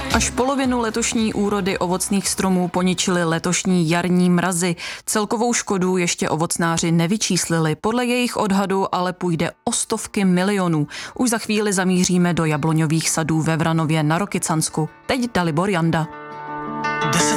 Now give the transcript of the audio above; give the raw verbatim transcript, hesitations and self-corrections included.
Až polovinu letošní úrody ovocných stromů poničily letošní jarní mrazy. Celkovou škodu ještě ovocnáři nevyčíslili. Podle jejich odhadu ale půjde o stovky milionů. Už za chvíli zamíříme do jabloňových sadů ve Vranově na Rokycansku. Teď Dalibor Janda.